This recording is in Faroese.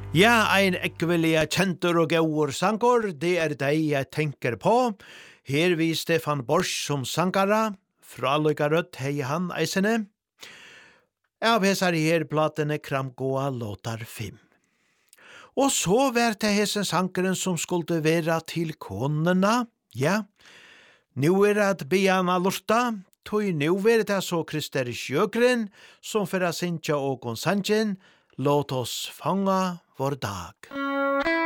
Ja, ein ekvelia kjentur og gauur sankor, det deg jeg tenker på. Her vi Stefan Borsch som sankara, fra Løygarødt hei han eisene. Av hesar her platene kramgåa låtar 5. Og så var det hesen sankaren som skulle være til konena, ja. Nu at biana lorta, tog nu var det så Krister Sjøgren, som for å sinja og konsanjen, låt oss fanga vår dag.